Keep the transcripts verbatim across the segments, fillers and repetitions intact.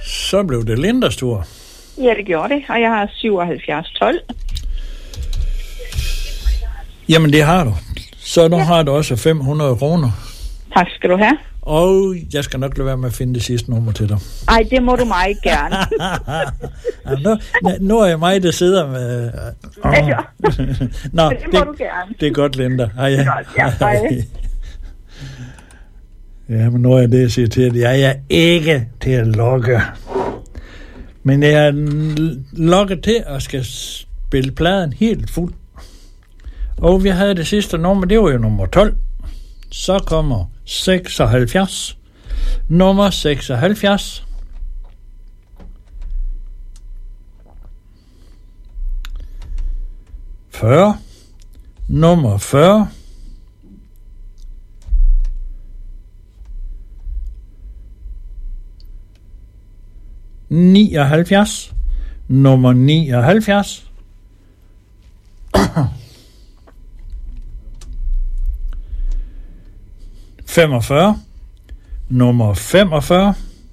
Så blev det Lindas tur. Ja, det gjorde det, og jeg har syvoghalvfjerds tolv. Jamen, det har du. Så nu ja. Har du også fem hundrede kroner. Tak skal du have. Og jeg skal nok lade være med at finde det sidste nummer til dig. Ej, det må du meget gerne. nu, nu er jeg mig, der sidder med... Oh. Ja, ja. Nå, det må det, du gerne. Det er godt, Linda. Hej. Det er godt, ja. Hej. Ja, men nu er det, jeg siger til dig. Jeg er ikke til at lokke. Men jeg er lokket til at skal spille pladen helt fuld. Og vi havde det sidste nummer, det var jo nummer tolv. Så kommer seksoghalvfjerds. Nummer seksoghalvfjerds. fyrre. Nummer fyrre. nioghalvfjerds. Nummer nioghalvfjerds. femogfyrre. Nummer femogfyrre.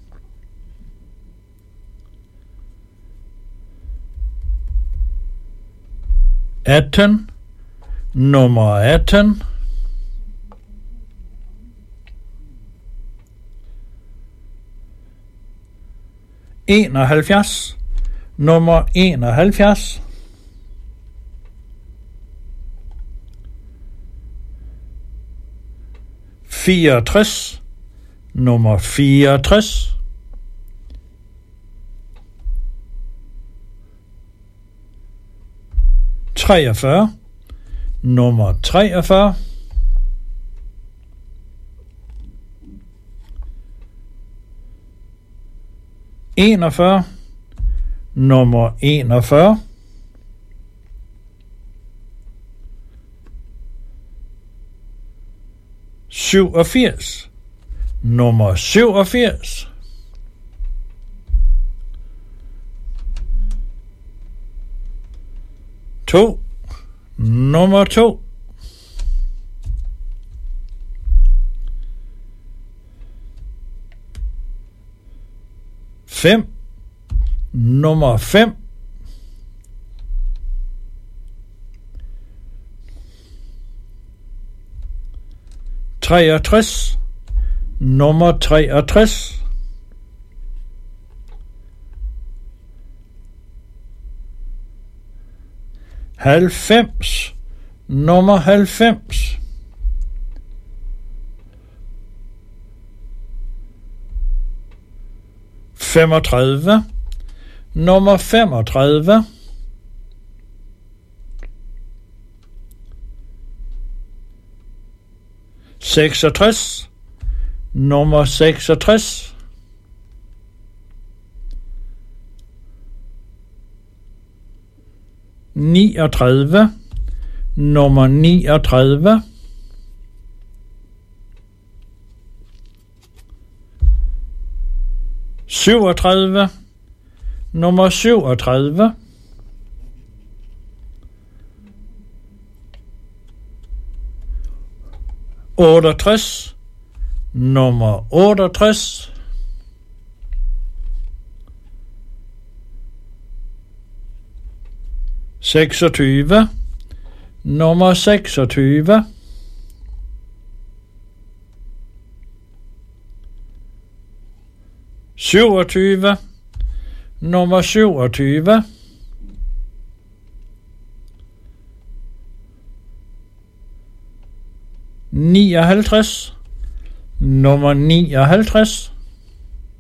atten. Nummer atten. enoghalvfjerds. Nummer enoghalvfjerds. fireogtres. Nummer fireogtres. treogfyrre. Nummer treogfyrre. enogfyrre. Nummer enogfyrre. syvogfirs. Nummer syvogfirs. to. Nummer to. fem. Nummer fem. treogtres. Nummer treogtres. halvfems. Nummer halvfems. femogtredive. Nummer femogtredive. seksogtres. Nummer seksogtres. niogtredive. Nummer niogtredive. syvogtredive. Nummer syvogtredive. otteogtres. Nummer otteogtres. seksogtyve. Nummer seksogtyve. syvogtyve. Nummer syvogtyve. nioghalvtreds. Nummer nioghalvtreds.